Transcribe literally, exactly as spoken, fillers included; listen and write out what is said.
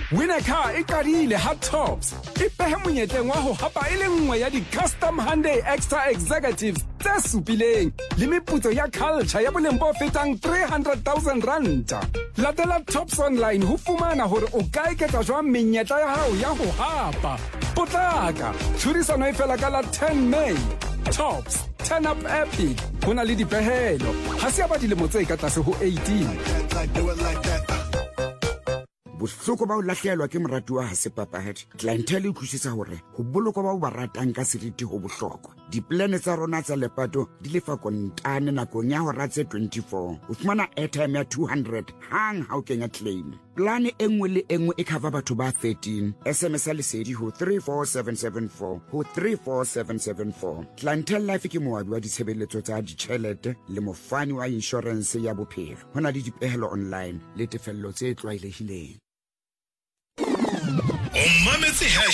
Winner car e qadile ha Tops. E behe monyetleng wa ho hapa e le nngwe ya di custom Hyundai Extra Executives tse supileng le meputso ya culture ya boleng bo fetang three hundred thousand rand. Latela Tops online ho fumana hore o ka eketsa jwang menyetla ya hao ya ho hapa. Potlaka, tlhodisano e fela ka la ten May. Tops, turn up epic. Hona le dipehelo. Ha se ba dilemo tse ka tlase ho eighteen. Bohloko ba o lahlehelwa ke moratuwa ha se papadi. Clientele e thushisa hore ho boloko ba o ba ratang ka seriti ho bohlokwa. Diplane tsa rona tsa lepato di lefa kontane nakong ya hora tse twenty-four. O fumana airtime ya two hundred hang ha o kenya claim. Plane e nngwe le e nngwe e cover batho ba thirteen. S M S ya lesedi ho three four seven seven four ho three four seven seven four. Clientele Life ke moabi wa ditshebeletso tsa ditjhelete le mofani wa insurance ya bophelo. Hona le dipehelo online le tefello tse tlwaelehileng. O mametse